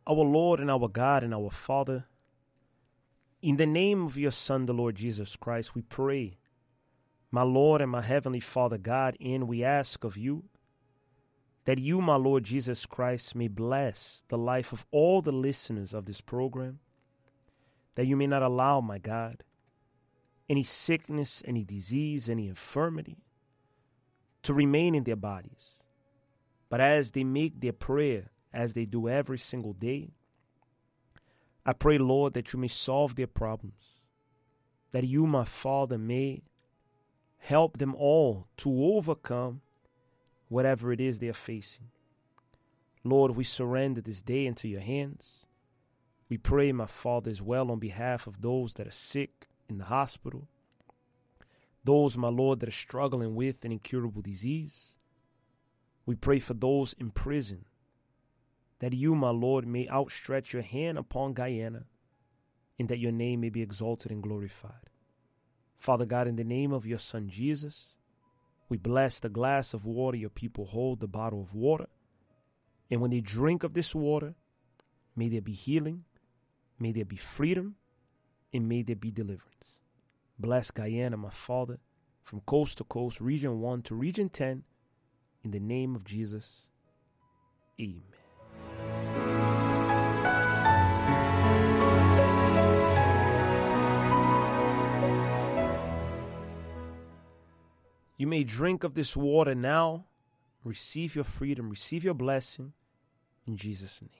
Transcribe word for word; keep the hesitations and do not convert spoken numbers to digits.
Our Lord and our God and our Father, in the name of your Son, the Lord Jesus Christ, we pray, my Lord and my Heavenly Father God, and we ask of you that you, my Lord Jesus Christ, may bless the life of all the listeners of this program, that you may not allow, my God, any sickness, any disease, any infirmity to remain in their bodies. But as they make their prayer, as they do every single day, I pray, Lord, that you may solve their problems, that you, my Father, may help them all to overcome whatever it is they are facing. Lord, we surrender this day into your hands. We pray, my Father, as well on behalf of those that are sick in the hospital, those, my Lord, that are struggling with an incurable disease. We pray for those in prison, that you, my Lord, may outstretch your hand upon Guyana, and that your name may be exalted and glorified. Father God, in the name of your Son Jesus, we bless the glass of water your people hold, the bottle of water. And when they drink of this water, may there be healing, may there be freedom, and may there be deliverance. Bless Guyana, my Father, from coast to coast, region one to region ten, in the name of Jesus. Amen. You may drink of this water now. Receive your freedom. Receive your blessing in Jesus' name.